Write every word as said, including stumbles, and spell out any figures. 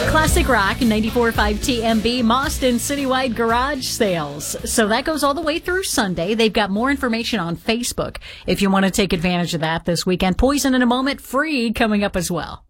Classic Rock ninety-four point five T M B, Mauston Citywide Garage Sales. So that goes all the way through Sunday. They've got more information on Facebook if you want to take advantage of that this weekend. Poison in a Moment, free, coming up as well.